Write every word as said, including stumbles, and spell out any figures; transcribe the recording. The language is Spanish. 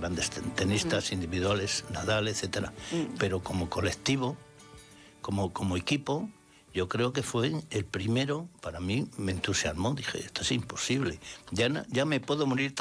grandes tenistas mm. individuales, Nadal, etcétera. Mm. Pero como colectivo, como, como equipo, yo creo que fue el primero, para mí me entusiasmó. Dije, esto es imposible. Ya, ya me puedo morir